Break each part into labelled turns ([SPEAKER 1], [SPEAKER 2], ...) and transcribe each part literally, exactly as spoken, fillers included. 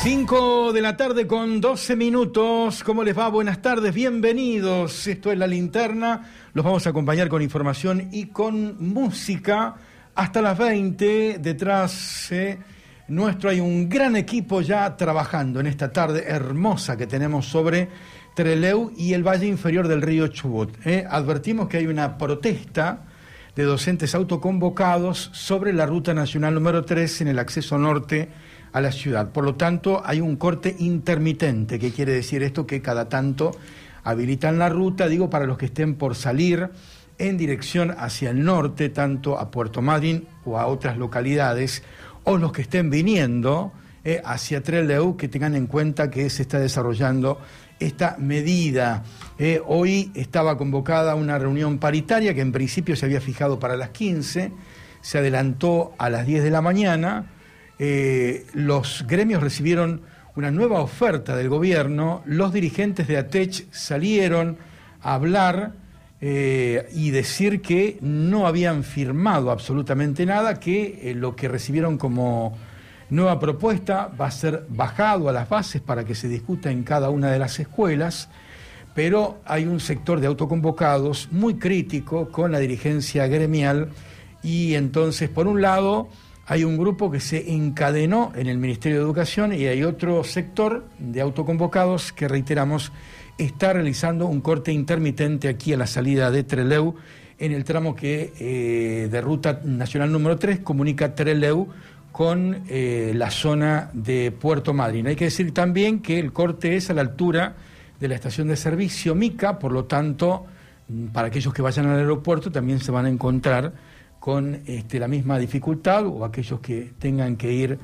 [SPEAKER 1] cinco de la tarde con doce minutos. ¿Cómo les va? Buenas tardes, bienvenidos. Esto es La Linterna. Los vamos a acompañar con información y con música hasta las veinte. Detrás eh, nuestro hay un gran equipo ya trabajando en esta tarde hermosa que tenemos sobre Trelew y el Valle Inferior del río Chubut. Eh. Advertimos que hay una protesta de docentes autoconvocados sobre la ruta nacional número tres en el acceso norte a la ciudad. Por lo tanto, hay un corte intermitente. ¿Qué quiere decir esto? Que cada tanto habilitan la ruta, digo, para los que estén por salir en dirección hacia el norte, tanto a Puerto Madryn o a otras localidades, o los que estén viniendo eh, hacia Trelew, que tengan en cuenta que se está desarrollando esta medida. Eh, hoy estaba convocada una reunión paritaria que en principio se había fijado para las quince, se adelantó a las diez de la mañana. Eh, los gremios recibieron una nueva oferta del gobierno, los dirigentes de ATECH salieron a hablar eh, y decir que no habían firmado absolutamente nada, que eh, lo que recibieron como nueva propuesta va a ser bajado a las bases para que se discuta en cada una de las escuelas, pero hay un sector de autoconvocados muy crítico con la dirigencia gremial y entonces, por un lado, hay un grupo que se encadenó en el Ministerio de Educación y hay otro sector de autoconvocados que, reiteramos, está realizando un corte intermitente aquí a la salida de Trelew en el tramo que eh, de ruta nacional número tres comunica Trelew con eh, la zona de Puerto Madryn. Hay que decir también que el corte es a la altura de la estación de servicio Mica, por lo tanto, para aquellos que vayan al aeropuerto también se van a encontrar con este, la misma dificultad, o aquellos que tengan que ir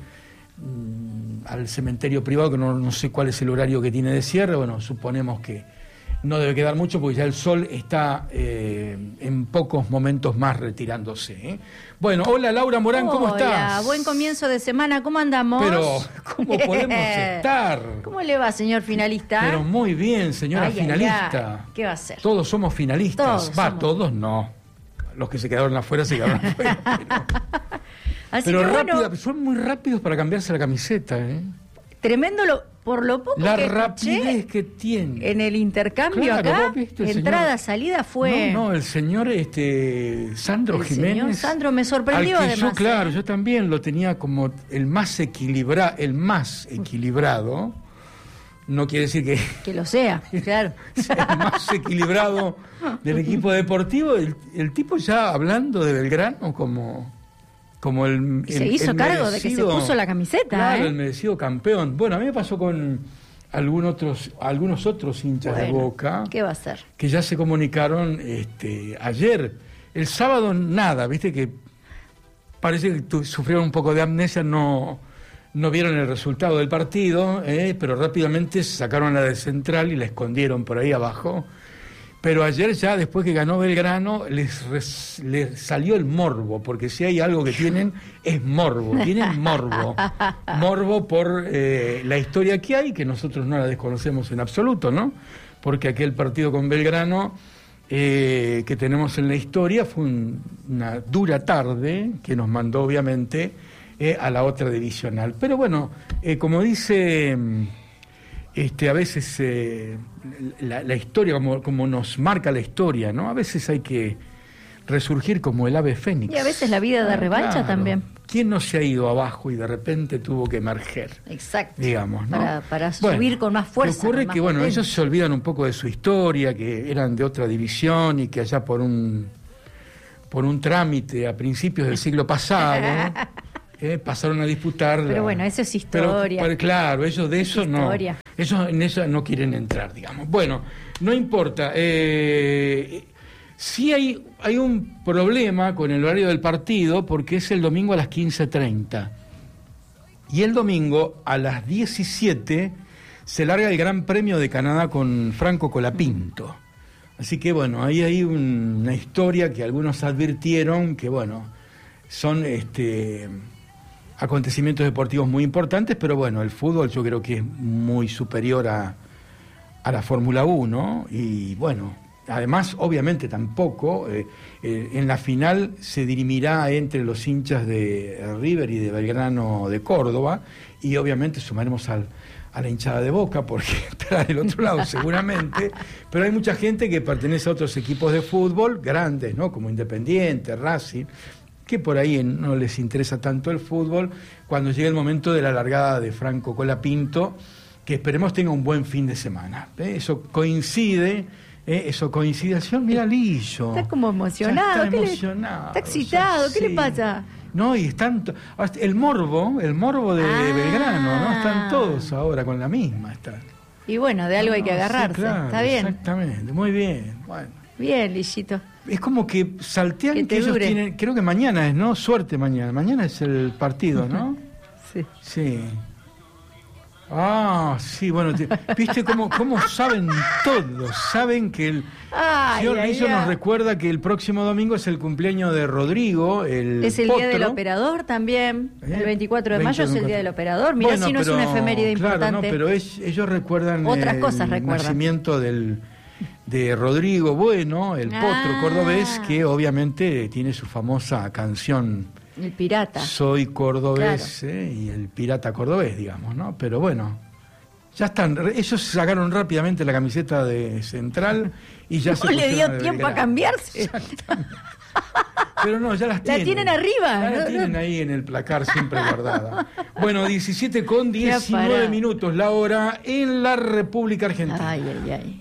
[SPEAKER 1] mmm, al cementerio privado, que no, no sé cuál es el horario que tiene de cierre. Bueno, suponemos que no debe quedar mucho porque ya el sol está eh, en pocos momentos más retirándose. ¿eh? Bueno, hola Laura Morán, ¿cómo
[SPEAKER 2] hola,
[SPEAKER 1] estás?
[SPEAKER 2] Hola, buen comienzo de semana, ¿cómo andamos?
[SPEAKER 1] Pero, ¿cómo podemos estar?
[SPEAKER 2] ¿Cómo le va, señor finalista?
[SPEAKER 1] Pero muy bien, señora
[SPEAKER 2] ay,
[SPEAKER 1] finalista.
[SPEAKER 2] Ay, ay. ¿Qué va a hacer?
[SPEAKER 1] Todos somos finalistas.
[SPEAKER 2] Todos
[SPEAKER 1] va,
[SPEAKER 2] somos.
[SPEAKER 1] todos no. Los que se quedaron afuera se quedaron afuera. Pero,
[SPEAKER 2] Así
[SPEAKER 1] pero
[SPEAKER 2] que
[SPEAKER 1] rápida,
[SPEAKER 2] bueno,
[SPEAKER 1] son muy rápidos para cambiarse la camiseta, ¿eh?
[SPEAKER 2] Tremendo lo, por lo poco
[SPEAKER 1] La
[SPEAKER 2] que
[SPEAKER 1] rapidez
[SPEAKER 2] escuché
[SPEAKER 1] que tiene.
[SPEAKER 2] en el intercambio
[SPEAKER 1] Claro,
[SPEAKER 2] acá,
[SPEAKER 1] vos viste,
[SPEAKER 2] entrada,
[SPEAKER 1] señor.
[SPEAKER 2] salida fue...
[SPEAKER 1] No, no, el señor este, Sandro
[SPEAKER 2] el
[SPEAKER 1] Jiménez.
[SPEAKER 2] señor Sandro me sorprendió
[SPEAKER 1] al que
[SPEAKER 2] además.
[SPEAKER 1] Yo, claro,
[SPEAKER 2] ¿eh?
[SPEAKER 1] yo también lo tenía como el más equilibrado, el más equilibrado. No quiere decir que...
[SPEAKER 2] Que lo sea, claro.
[SPEAKER 1] sea el más equilibrado del equipo deportivo. El, el tipo ya hablando de Belgrano como, como el, el
[SPEAKER 2] Se hizo
[SPEAKER 1] el
[SPEAKER 2] cargo
[SPEAKER 1] merecido,
[SPEAKER 2] de que se puso la camiseta.
[SPEAKER 1] Claro,
[SPEAKER 2] ¿eh?
[SPEAKER 1] el merecido campeón. Bueno, a mí me pasó con algún otros, algunos otros hinchas
[SPEAKER 2] Bueno,
[SPEAKER 1] de Boca.
[SPEAKER 2] ¿qué va a hacer?
[SPEAKER 1] Que ya se comunicaron este, ayer. El sábado nada, viste que parece que tu, sufrieron un poco de amnesia, no... No vieron el resultado del partido, eh, pero rápidamente sacaron la de Central y la escondieron por ahí abajo. Pero ayer ya, después que ganó Belgrano, les, res, les salió el morbo, porque si hay algo que tienen, es morbo. Tienen morbo. Morbo por eh, la historia que hay, que nosotros no la desconocemos en absoluto, ¿no? Porque aquel partido con Belgrano eh, que tenemos en la historia fue un, una dura tarde que nos mandó, obviamente, Eh, a la otra divisional. Pero bueno, eh, como dice este, a veces eh, la, la historia, como, como nos marca la historia, ¿no? A veces hay que resurgir como el ave fénix.
[SPEAKER 2] Y a veces la vida de
[SPEAKER 1] ah,
[SPEAKER 2] revancha
[SPEAKER 1] claro.
[SPEAKER 2] también.
[SPEAKER 1] ¿Quién no se ha ido abajo y de repente tuvo que emerger?
[SPEAKER 2] Exacto.
[SPEAKER 1] Digamos, ¿no?
[SPEAKER 2] Para, para
[SPEAKER 1] bueno,
[SPEAKER 2] subir con más fuerza.
[SPEAKER 1] Ocurre
[SPEAKER 2] más
[SPEAKER 1] que, bueno,
[SPEAKER 2] potencia.
[SPEAKER 1] ellos se olvidan un poco de su historia, que eran de otra división y que allá por un, por un trámite a principios del siglo pasado... Eh, pasaron a disputar.
[SPEAKER 2] Pero
[SPEAKER 1] la...
[SPEAKER 2] bueno, eso es historia.
[SPEAKER 1] Pero, pero, claro, ellos de eso no.
[SPEAKER 2] Historia.
[SPEAKER 1] Ellos en eso no quieren entrar, digamos. Bueno, no importa. Eh, sí hay, hay un problema con el horario del partido porque es el domingo a las quince treinta. Y el domingo a las diecisiete se larga el Gran Premio de Canadá con Franco Colapinto. Así que bueno, ahí hay un, una historia que algunos advirtieron que bueno, son este. acontecimientos deportivos muy importantes, pero bueno, el fútbol yo creo que es muy superior a, a la Fórmula uno y bueno, además, obviamente tampoco, eh, eh, en la final se dirimirá entre los hinchas de River y de Belgrano de Córdoba, y obviamente sumaremos al, a la hinchada de Boca, porque estará del otro lado seguramente, pero hay mucha gente que pertenece a otros equipos de fútbol grandes, ¿no? Como Independiente, Racing, que por ahí no les interesa tanto el fútbol, cuando llegue el momento de la largada de Franco Colapinto, que esperemos tenga un buen fin de semana. ¿eh? Eso coincide, ¿eh? eso coincide, mira Lillo.
[SPEAKER 2] Está como emocionado.
[SPEAKER 1] Está
[SPEAKER 2] ¿Qué
[SPEAKER 1] emocionado.
[SPEAKER 2] Le, está excitado,
[SPEAKER 1] ya,
[SPEAKER 2] ¿qué
[SPEAKER 1] sí.
[SPEAKER 2] le pasa?
[SPEAKER 1] No, y están, to- hasta el morbo, el morbo de
[SPEAKER 2] Ah.
[SPEAKER 1] Belgrano, ¿no? Están todos ahora con la misma, están.
[SPEAKER 2] Y bueno, de algo
[SPEAKER 1] No,
[SPEAKER 2] hay que
[SPEAKER 1] sí,
[SPEAKER 2] agarrarse.
[SPEAKER 1] claro,
[SPEAKER 2] Está bien.
[SPEAKER 1] Exactamente, muy bien. Bueno.
[SPEAKER 2] Bien, Lillito.
[SPEAKER 1] Es como que saltean
[SPEAKER 2] Que
[SPEAKER 1] que,
[SPEAKER 2] te
[SPEAKER 1] ellos
[SPEAKER 2] dure.
[SPEAKER 1] tienen, creo que mañana es, ¿no? Suerte mañana. Mañana es el partido, ¿no?
[SPEAKER 2] Sí.
[SPEAKER 1] Sí. Ah, sí, bueno, te- viste cómo, cómo saben todos, saben que el
[SPEAKER 2] Ay,
[SPEAKER 1] señor
[SPEAKER 2] ay,
[SPEAKER 1] Lillo
[SPEAKER 2] ay.
[SPEAKER 1] nos recuerda que el próximo domingo es el cumpleaños de Rodrigo, el
[SPEAKER 2] Es el
[SPEAKER 1] potro.
[SPEAKER 2] día del operador también.
[SPEAKER 1] ¿Eh?
[SPEAKER 2] El veinticuatro de mayo es el día del operador. Mirá
[SPEAKER 1] Bueno,
[SPEAKER 2] si no
[SPEAKER 1] pero-
[SPEAKER 2] es una efeméride
[SPEAKER 1] claro,
[SPEAKER 2] importante.
[SPEAKER 1] no, pero es- ellos recuerdan
[SPEAKER 2] Otras
[SPEAKER 1] el
[SPEAKER 2] cosas recuerdan.
[SPEAKER 1] nacimiento del, de Rodrigo Bueno, el potro
[SPEAKER 2] Ah.
[SPEAKER 1] cordobés, que obviamente tiene su famosa canción
[SPEAKER 2] El pirata.
[SPEAKER 1] Soy cordobés, eh, y el pirata cordobés, digamos, ¿no? Pero bueno, ya están, ellos sacaron rápidamente la camiseta de Central y ya se
[SPEAKER 2] No le
[SPEAKER 1] pusieron
[SPEAKER 2] dio
[SPEAKER 1] la de
[SPEAKER 2] tiempo a
[SPEAKER 1] Belgrano.
[SPEAKER 2] cambiarse.
[SPEAKER 1] Pero no, ya las
[SPEAKER 2] La
[SPEAKER 1] tienen.
[SPEAKER 2] tienen arriba,
[SPEAKER 1] Ya
[SPEAKER 2] ¿no?
[SPEAKER 1] la tienen ahí en el placar siempre guardada. Bueno, diecisiete con
[SPEAKER 2] Ya
[SPEAKER 1] diecinueve
[SPEAKER 2] pará.
[SPEAKER 1] minutos la hora en la República Argentina.
[SPEAKER 2] Ay, ay, ay.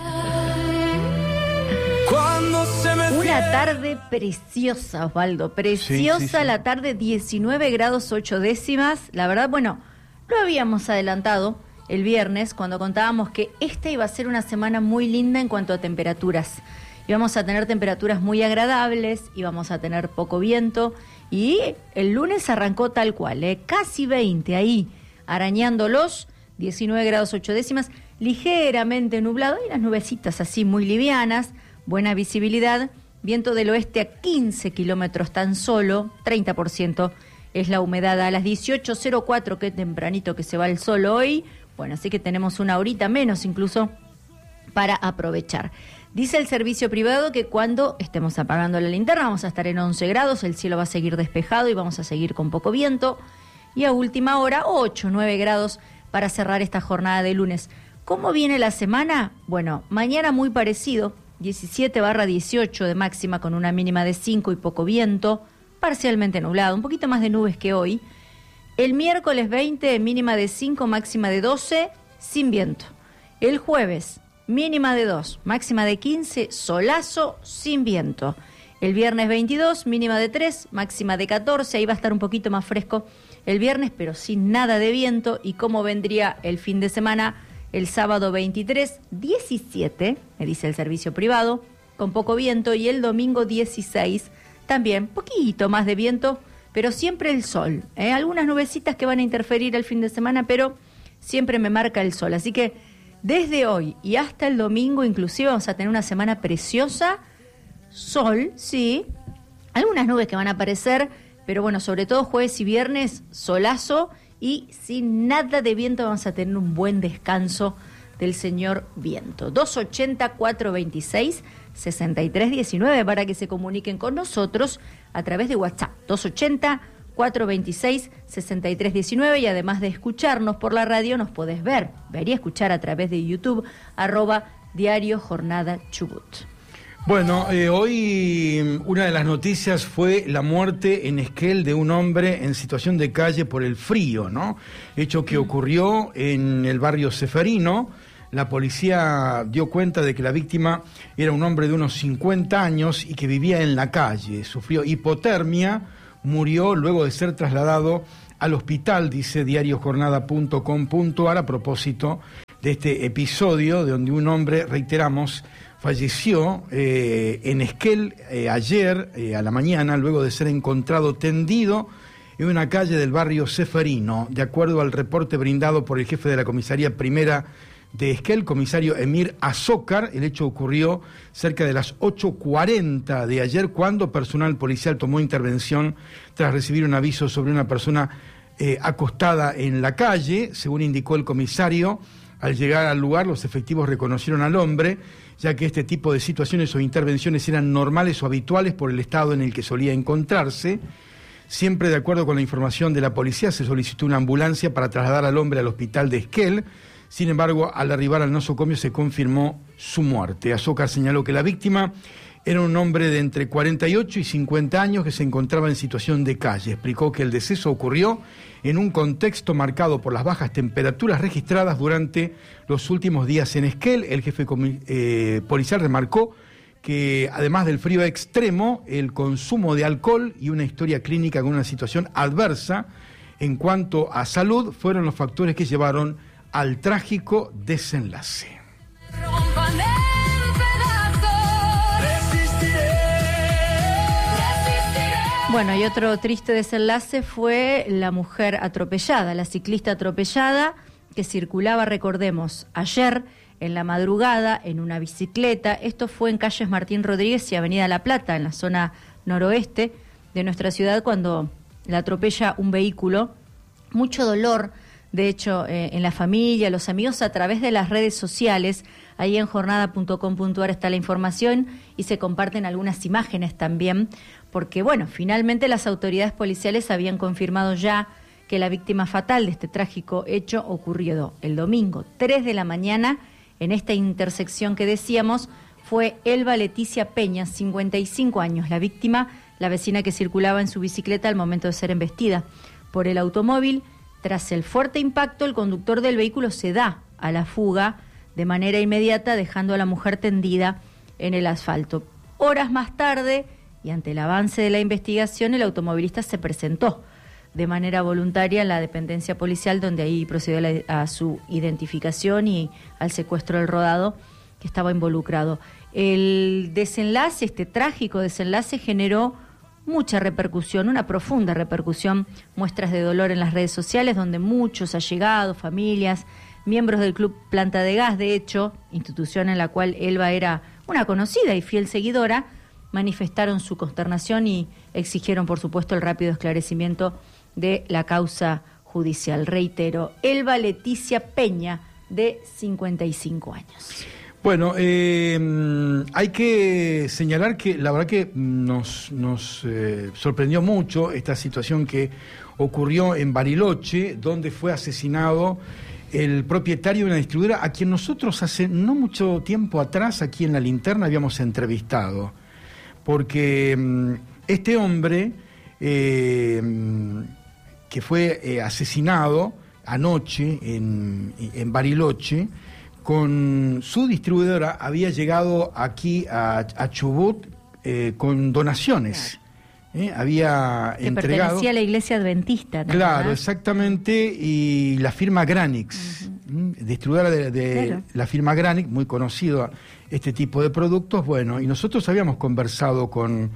[SPEAKER 3] Cuando se me
[SPEAKER 2] Una tarde preciosa, Osvaldo. Preciosa
[SPEAKER 1] Sí, sí, sí.
[SPEAKER 2] la tarde, diecinueve grados ocho décimas. La verdad, bueno, lo habíamos adelantado el viernes cuando contábamos que esta iba a ser una semana muy linda en cuanto a temperaturas. Íbamos a tener temperaturas muy agradables, íbamos a tener poco viento y el lunes arrancó tal cual, ¿eh? Casi veinte ahí, arañándolos, diecinueve grados ocho décimas, ligeramente nublado y las nubecitas así muy livianas, buena visibilidad, viento del oeste a quince kilómetros tan solo, treinta por ciento es la humedad a las dieciocho cero cuatro, qué tempranito que se va el sol hoy, bueno, así que tenemos una horita menos incluso para aprovechar. Dice el servicio privado que cuando estemos apagando la linterna vamos a estar en once grados, el cielo va a seguir despejado y vamos a seguir con poco viento. Y a última hora, ocho, nueve grados para cerrar esta jornada de lunes. ¿Cómo viene la semana? Bueno, mañana muy parecido, diecisiete barra dieciocho de máxima con una mínima de cinco y poco viento, parcialmente nublado, un poquito más de nubes que hoy. El miércoles veinte, mínima de cinco, máxima de doce, sin viento. El jueves, mínima de dos, máxima de quince, solazo, sin viento. El viernes veintidós, mínima de tres, máxima de catorce, ahí va a estar un poquito más fresco el viernes, pero sin nada de viento. ¿Y cómo vendría el fin de semana? El sábado veintitrés, diecisiete, me dice el servicio privado, con poco viento, y el domingo dieciséis, también poquito más de viento, pero siempre el sol. ¿eh? Algunas nubecitas que van a interferir el fin de semana, pero siempre me marca el sol. Así que desde hoy y hasta el domingo inclusive vamos a tener una semana preciosa, sol, sí, algunas nubes que van a aparecer, pero bueno, sobre todo jueves y viernes, solazo, y sin nada de viento vamos a tener un buen descanso del señor viento. dos ochenta, cuatrocientos veintiséis, sesenta y tres diecinueve para que se comuniquen con nosotros a través de WhatsApp. dos ochenta, cuatrocientos veintiséis, sesenta y tres diecinueve, y además de escucharnos por la radio nos podés ver, ver y escuchar a través de YouTube, arroba Diario Jornada Chubut.
[SPEAKER 1] Bueno, eh, hoy una de las noticias fue la muerte en Esquel de un hombre en situación de calle por el frío, ¿no? Hecho que ocurrió en el barrio Ceferino. La policía dio cuenta de que la víctima era un hombre de unos cincuenta años y que vivía en la calle. Sufrió hipotermia, murió luego de ser trasladado al hospital, dice diario jornada punto com punto ar, a propósito de este episodio de donde un hombre, reiteramos, falleció eh, en Esquel eh, ayer eh, a la mañana, luego de ser encontrado tendido en una calle del barrio Ceferino. De acuerdo al reporte brindado por el jefe de la comisaría primera de Esquel, comisario Emir Azócar, el hecho ocurrió cerca de las ocho cuarenta de ayer, cuando personal policial tomó intervención tras recibir un aviso sobre una persona eh, acostada en la calle. Según indicó el comisario, Al llegar al lugar, los efectivos reconocieron al hombre, ya que este tipo de situaciones o intervenciones eran normales o habituales por el estado en el que solía encontrarse. Siempre de acuerdo con la información de la policía, se solicitó una ambulancia para trasladar al hombre al hospital de Esquel. Sin embargo, al arribar al nosocomio se confirmó su muerte. Azócar señaló que la víctima era un hombre de entre cuarenta y ocho y cincuenta años que se encontraba en situación de calle. Explicó que el deceso ocurrió en un contexto marcado por las bajas temperaturas registradas durante los últimos días en Esquel. El jefe eh, policial remarcó que además del frío extremo, el consumo de alcohol y una historia clínica con una situación adversa en cuanto a salud fueron los factores que llevaron al trágico desenlace.
[SPEAKER 2] Bueno, y otro triste desenlace fue la mujer atropellada, la ciclista atropellada que circulaba, recordemos, ayer en la madrugada en una bicicleta. Esto fue en calles Martín Rodríguez y Avenida La Plata, en la zona noroeste de nuestra ciudad, cuando la atropella un vehículo. Mucho dolor, de hecho, eh, en la familia, los amigos, a través de las redes sociales. Ahí en jornada punto com punto ar está la información y se comparten algunas imágenes también, porque, bueno, finalmente las autoridades policiales habían confirmado ya que la víctima fatal de este trágico hecho ocurrió el domingo, tres de la mañana, en esta intersección que decíamos. Fue Elba Leticia Peña, cincuenta y cinco años, la víctima, la vecina que circulaba en su bicicleta al momento de ser embestida por el automóvil. Tras el fuerte impacto, el conductor del vehículo se da a la fuga de manera inmediata, dejando a la mujer tendida en el asfalto. Horas más tarde, y ante el avance de la investigación, el automovilista se presentó de manera voluntaria en la dependencia policial, donde ahí procedió a, la, a su identificación y al secuestro del rodado que estaba involucrado. El desenlace, este trágico desenlace, generó mucha repercusión, una profunda repercusión, muestras de dolor en las redes sociales, donde muchos allegados, familias, miembros del Club Planta de Gas, de hecho, institución en la cual Elba era una conocida y fiel seguidora, manifestaron su consternación y exigieron, por supuesto, el rápido esclarecimiento de la causa judicial. Reitero, Elba Leticia Peña, de cincuenta y cinco años.
[SPEAKER 1] Bueno, eh, hay que señalar que la verdad que nos, nos eh, sorprendió mucho esta situación que ocurrió en Bariloche, donde fue asesinado el propietario de una distribuidora a quien nosotros hace no mucho tiempo atrás aquí en La Linterna habíamos entrevistado, porque um, este hombre eh, que fue eh, asesinado anoche en, en Bariloche, con su distribuidora había llegado aquí a, a Chubut eh, con donaciones. Eh, había
[SPEAKER 2] que
[SPEAKER 1] entregado...
[SPEAKER 2] pertenecía a la iglesia adventista, ¿no?
[SPEAKER 1] Claro, exactamente, y la firma Granix, uh-huh. distribuidora de, de claro. la firma Granix, muy conocido este tipo de productos. Bueno, y nosotros habíamos conversado con,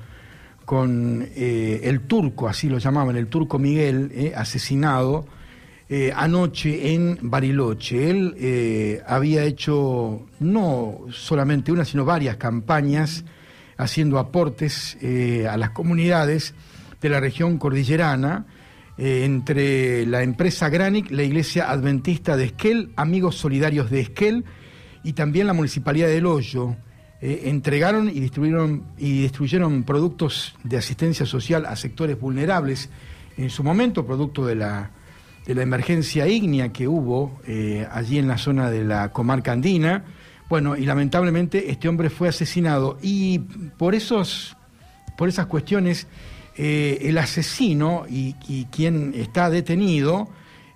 [SPEAKER 1] con eh, el turco, así lo llamaban, el turco Miguel, eh, asesinado eh, anoche en Bariloche. Él eh, había hecho no solamente una, sino varias campañas haciendo aportes eh, a las comunidades de la región cordillerana, eh, entre la empresa Granic, la Iglesia Adventista de Esquel, Amigos Solidarios de Esquel y también la Municipalidad del Hoyo. Eh, entregaron y distribuyeron, y distribuyeron productos de asistencia social a sectores vulnerables en su momento, producto de la, de la emergencia ígnea que hubo eh, allí en la zona de la comarca andina. Bueno, y lamentablemente este hombre fue asesinado, y por esos, por esas cuestiones, eh, el asesino y, y quien está detenido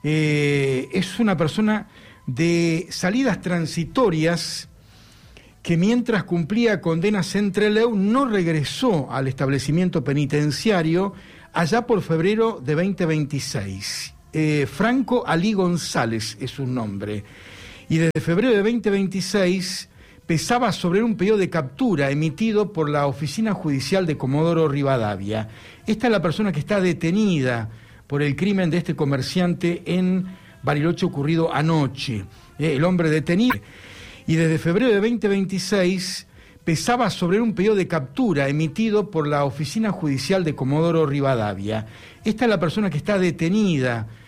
[SPEAKER 1] eh, es una persona de salidas transitorias que, mientras cumplía condenas en Trelew, no regresó al establecimiento penitenciario allá por febrero de veinte veintiséis. Eh, Franco Alí González es su nombre. Y desde febrero de veinte veintiséis pesaba sobre un pedido de captura emitido por la Oficina Judicial de Comodoro Rivadavia. Esta es la persona que está detenida por el crimen de este comerciante en Bariloche ocurrido anoche. Eh, el hombre detenido. Y desde febrero de veinte veintiséis pesaba sobre un pedido de captura emitido por la Oficina Judicial de Comodoro Rivadavia. Esta es la persona que está detenida